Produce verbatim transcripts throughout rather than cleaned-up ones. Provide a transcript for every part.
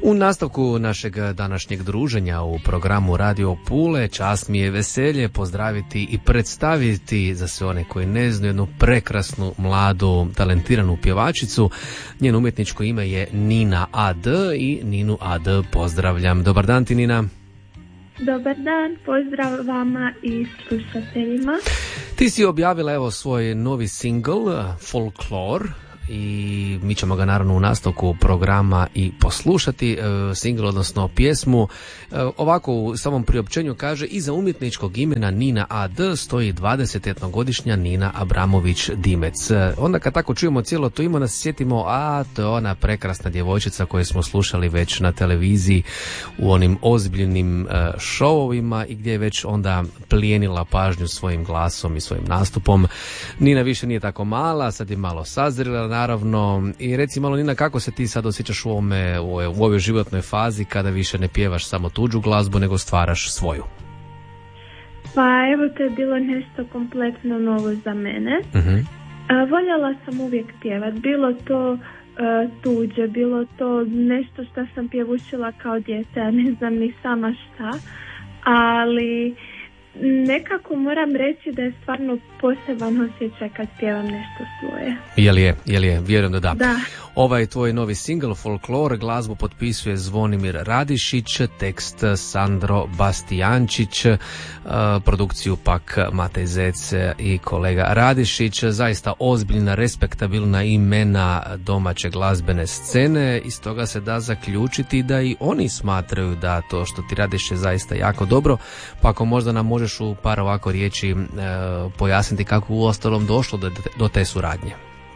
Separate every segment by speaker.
Speaker 1: U nastavku našeg današnjeg druženja u programu Radio Pule čast mi je veselje pozdraviti i predstaviti za sve one koji ne znaju jednu prekrasnu, mladu, talentiranu pjevačicu. Njeno umjetničko ime je Nina A D i Ninu A D pozdravljam. Dobar dan ti, Nina.
Speaker 2: Dobar dan, pozdrav vama i slušateljima.
Speaker 1: Ti si objavila evo svoj novi single Folklore i mi ćemo ga naravno u nastavku programa i poslušati. E, single, odnosno pjesmu, e, ovako u samom priopćenju kaže: iza umjetničkog imena Nina A D stoji dvadesetjednogodišnja Nina Abramović Dimec. E, onda kad tako čujemo cijelo to ime, nas sjetimo, a to je ona prekrasna djevojčica koju smo slušali već na televiziji u onim ozbiljnim e, šovovima i gdje je već onda plijenila pažnju svojim glasom i svojim nastupom. Nina više nije tako mala, sad je malo sazrela naravno. I reci malo, Nina, kako se ti sad osjećaš u, ovome, u ovoj životnoj fazi kada više ne pjevaš samo tuđu glazbu nego stvaraš svoju?
Speaker 2: Pa evo, to je bilo nešto kompletno novo za mene.
Speaker 1: Uh-huh.
Speaker 2: A, voljela sam uvijek pjevat, bilo to a, tuđe, bilo to nešto što sam pjevučila kao dijete, a ne znam ni sama šta, ali nekako moram reći da je stvarno poseban osjećaj kad pjevam nešto svoje.
Speaker 1: Jel je, jel je, vjerujem da da.
Speaker 2: Da.
Speaker 1: Ovaj tvoj novi single Folklore, glazbu potpisuje Zvonimir Radišić, tekst Sandro Bastijančić, produkciju pak Matej Zec i kolega Radišić. Zaista ozbiljna, respektabilna imena domaće glazbene scene, iz toga se da zaključiti da i oni smatraju da to što ti radiš je zaista jako dobro, pa ako možda nam možeš u par ovako riječi e, pojasniti kako u ostalom došlo do, do te suradnje.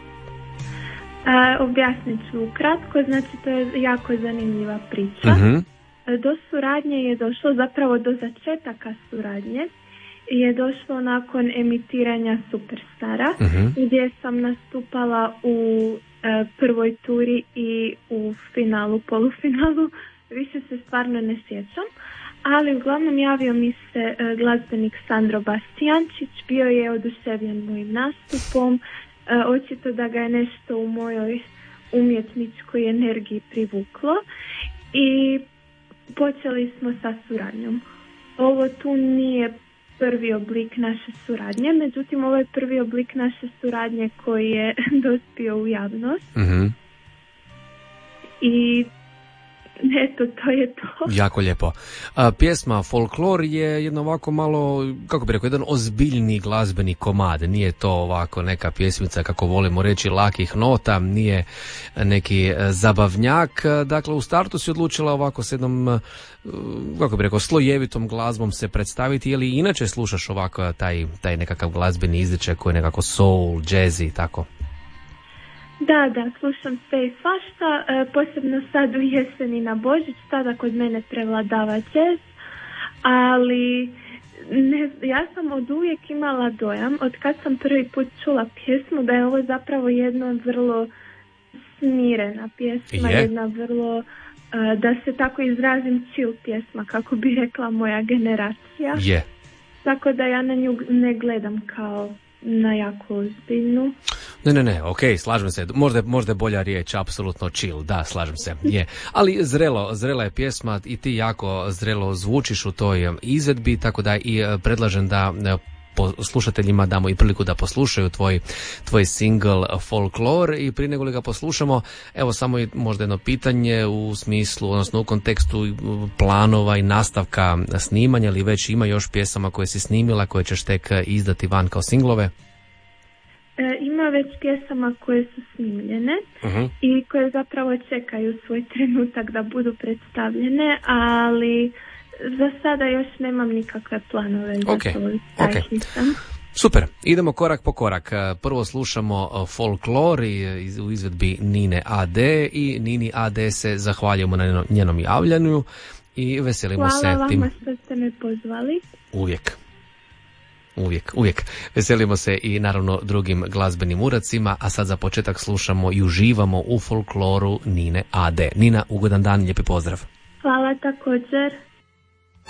Speaker 2: A, objasnit ću kratko, znači to je jako zanimljiva priča.
Speaker 1: Uh-huh.
Speaker 2: Do suradnje je došlo, zapravo do začetaka suradnje je došlo nakon emitiranja Superstara, uh-huh. gdje sam nastupala u e, prvoj turi i u finalu, polufinalu, više se stvarno ne sjećam, ali uglavnom javio mi se e, glazbenik Sandro Bastijančić, bio je oduševljen mojim nastupom. E, očito da ga je nešto u mojoj umjetničkoj energiji privuklo i počeli smo sa suradnjom. Ovo tu nije prvi oblik naše suradnje, međutim ovo je prvi oblik naše suradnje koji je dospio u javnost.
Speaker 1: Mm-hmm.
Speaker 2: I eto, to je to.
Speaker 1: Jako lijepo. A, pjesma Folklor je jedno ovako malo, kako bi rekao, jedan ozbiljni glazbeni komad. Nije to ovako neka pjesmica, kako volimo reći, lakih nota, nije neki zabavnjak. Dakle, u startu si odlučila ovako s jednom, kako bi rekao, slojevitom glazbom se predstaviti. Je li inače slušaš ovako taj, taj nekakav glazbeni izričaj koji je nekako soul, jazzy, tako?
Speaker 2: Da, da, slušam sve i svašta, e, posebno sad u jesen i na Božić, tada kod mene prevladava jazz, ali ne, ja sam od uvijek imala dojam, od kad sam prvi put čula pjesmu, da je ovo zapravo jedna vrlo smirena pjesma, je. jedna vrlo, e, da se tako izrazim, chill pjesma, kako bi rekla moja generacija.
Speaker 1: Je.
Speaker 2: Tako da ja na nju ne gledam kao na jako ozbiljnu.
Speaker 1: Ne, ne, ne, ok, slažem se, možda, možda je bolja riječ, apsolutno chill, da, slažem se, je. Ali zrelo, zrela je pjesma i ti jako zrelo zvučiš u toj izvedbi, tako da i predlažem da slušateljima damo i priliku da poslušaju tvoj, tvoj single Folklore. I prije nego li ga poslušamo, evo samo i možda jedno pitanje u smislu, odnosno u kontekstu planova i nastavka snimanja, ili već ima još pjesama koje si snimila, koje ćeš tek izdati van kao singlove?
Speaker 2: E, ima već pjesama koje su snimljene, uh-huh. i koje zapravo čekaju svoj trenutak da budu predstavljene, ali za sada još nemam nikakve planove za
Speaker 1: okay.
Speaker 2: to.
Speaker 1: Okay. Super, idemo korak po korak. Prvo slušamo Folklor u izvedbi Nine A D i Nini A D se zahvaljujemo na njenom javljanju i veselimo
Speaker 2: Hvala
Speaker 1: se tim.
Speaker 2: Hvala vama što ste me pozvali.
Speaker 1: Uvijek. Uvijek, uvijek. Veselimo se i naravno drugim glazbenim uracima, a sad za početak slušamo i uživamo u Folkloru Nine A D. Nina, ugodan dan, lijepi pozdrav.
Speaker 2: Hvala također.